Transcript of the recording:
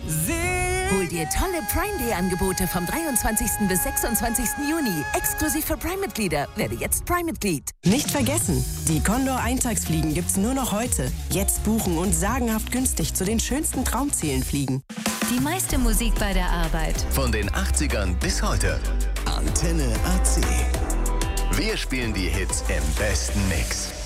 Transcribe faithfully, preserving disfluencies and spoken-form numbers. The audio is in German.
Hol dir tolle Prime Day Angebote vom dreiundzwanzigsten bis sechsundzwanzigsten Juni. Exklusiv für Prime-Mitglieder. Werde jetzt Prime-Mitglied. Nicht vergessen, die Condor Eintagsfliegen gibt's nur noch heute. Jetzt buchen und sagenhaft günstig zu den schönsten Traumzielen fliegen. Die meiste Musik bei der Arbeit. Von den achtzigern bis heute. Antenne A C. Wir spielen die Hits im besten Mix.